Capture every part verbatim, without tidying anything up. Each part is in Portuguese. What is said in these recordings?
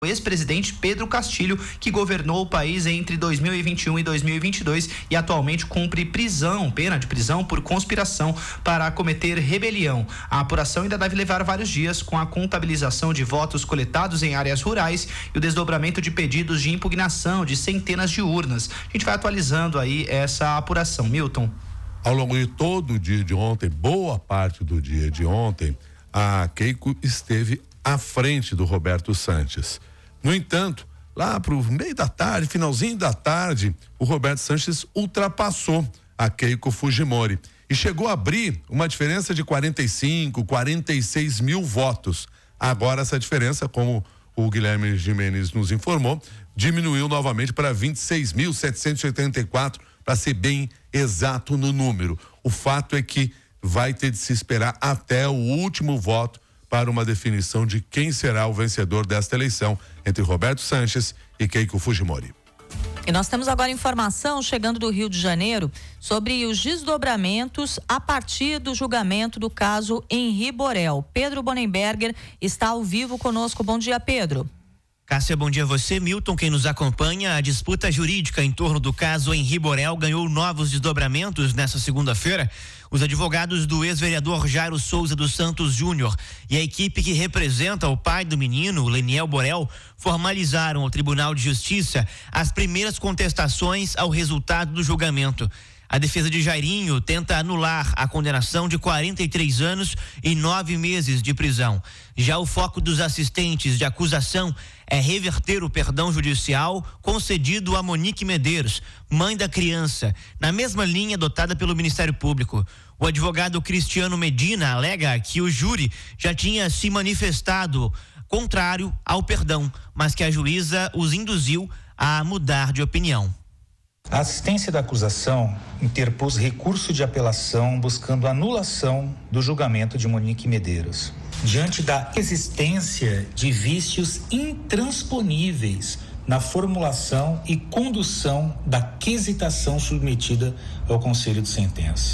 O ex-presidente Pedro Castilho, que governou o país entre dois mil e vinte e um e dois mil e vinte e dois e atualmente cumpre prisão, pena de prisão por conspiração para cometer rebelião. A apuração ainda deve levar vários dias, com a contabilização de votos coletados em áreas rurais e o desdobramento de pedidos de impugnação de centenas de urnas. A gente vai atualizando aí essa apuração. Milton. Ao longo de todo o dia de ontem, boa parte do dia de ontem, a Keiko esteve à frente do Roberto Sanches. No entanto, lá para o meio da tarde, finalzinho da tarde, o Roberto Sanches ultrapassou a Keiko Fujimori e chegou a abrir uma diferença de quarenta e cinco, quarenta e seis mil votos. Agora essa diferença, como o Guilherme Gimenez nos informou, diminuiu novamente para vinte e seis mil setecentos e oitenta e quatro, para ser bem exato no número. O fato é que vai ter de se esperar até o último voto para uma definição de quem será o vencedor desta eleição entre Roberto Sanches e Keiko Fujimori. E nós temos agora informação chegando do Rio de Janeiro sobre os desdobramentos a partir do julgamento do caso Henri Borel. Pedro Bonenberger está ao vivo conosco. Bom dia, Pedro. Cássia, bom dia a você. Milton, quem nos acompanha, a disputa jurídica em torno do caso Henri Borel ganhou novos desdobramentos nesta segunda-feira. Os advogados do ex-vereador Jairo Souza dos Santos Júnior e a equipe que representa o pai do menino, Leniel Borel, formalizaram ao Tribunal de Justiça as primeiras contestações ao resultado do julgamento. A defesa de Jairinho tenta anular a condenação de quarenta e três anos e nove meses de prisão. Já o foco dos assistentes de acusação é reverter o perdão judicial concedido a Monique Medeiros, mãe da criança, na mesma linha adotada pelo Ministério Público. O advogado Cristiano Medina alega que o júri já tinha se manifestado contrário ao perdão, mas que a juíza os induziu a mudar de opinião. A assistência da acusação interpôs recurso de apelação buscando anulação do julgamento de Monique Medeiros, diante da existência de vícios intransponíveis na formulação e condução da quesitação submetida ao Conselho de Sentença.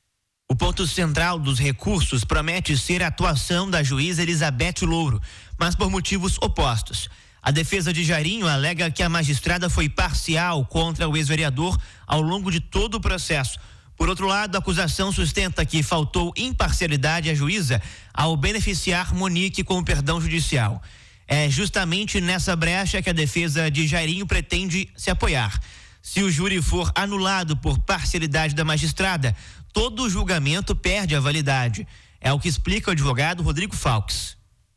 O ponto central dos recursos promete ser a atuação da juíza Elizabeth Louro, mas por motivos opostos. A defesa de Jairinho alega que a magistrada foi parcial contra o ex-vereador ao longo de todo o processo. Por outro lado, a acusação sustenta que faltou imparcialidade à juíza ao beneficiar Monique com o perdão judicial. É justamente nessa brecha que a defesa de Jairinho pretende se apoiar. Se o júri for anulado por parcialidade da magistrada, todo o julgamento perde a validade. É o que explica o advogado Rodrigo Falques.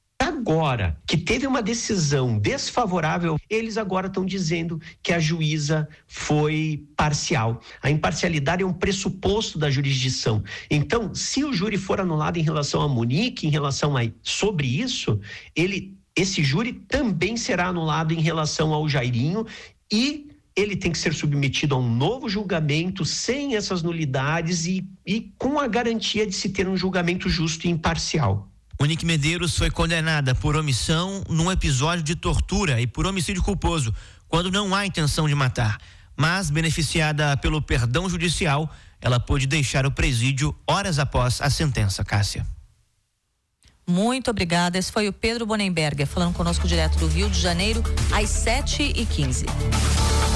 Agora que teve uma decisão desfavorável, eles agora estão dizendo que a juíza foi parcial. A imparcialidade é um pressuposto da jurisdição. Então, se o júri for anulado em relação a Monique, em relação a sobre isso, ele, esse júri também será anulado em relação ao Jairinho e ele tem que ser submetido a um novo julgamento sem essas nulidades e, e com a garantia de se ter um julgamento justo e imparcial. Monique Medeiros foi condenada por omissão num episódio de tortura e por homicídio culposo, quando não há intenção de matar. Mas, beneficiada pelo perdão judicial, ela pôde deixar o presídio horas após a sentença, Cássia. Muito obrigada. Esse foi o Pedro Bonenberger falando conosco direto do Rio de Janeiro, às sete e quinze.